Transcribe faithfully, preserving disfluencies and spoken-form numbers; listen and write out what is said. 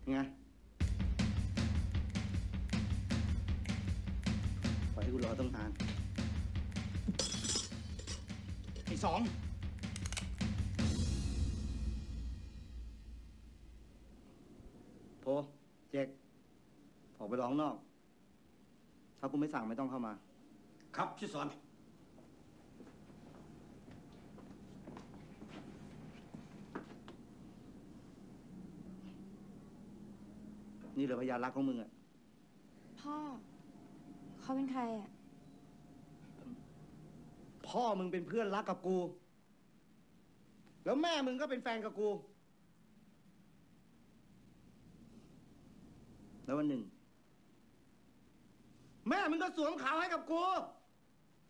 ไงปล่อยให้กูรอต้องนานไอ้สองโพเจ๊กออกไปร้องนอกถ้ากูไม่สั่งไม่ต้องเข้ามาครับพี่สอนนี่เหลือพยานรักของมึงอะพ่อเขาเป็นใครอะพ่อมึงเป็นเพื่อนรักกับกูแล้วแม่มึงก็เป็นแฟนกับกูแล้ววันหนึ่งแม่มึงก็สวมเขาให้กับกู